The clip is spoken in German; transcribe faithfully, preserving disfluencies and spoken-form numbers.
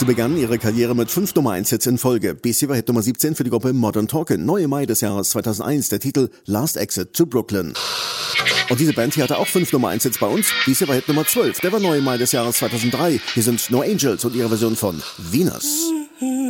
Sie begannen ihre Karriere mit fünf Nummer eins Hits in Folge. B C war Hit Nummer siebzehn für die Gruppe Modern Talkin'. Neu im Mai des Jahres zweitausendeins der Titel Last Exit to Brooklyn. Und diese Band hier hatte auch fünf Nummer eins Hits bei uns. Dies hier war Hit Nummer zwölf. Der war neu im Mai des Jahres zweitausenddrei. Hier sind No Angels und ihre Version von Venus.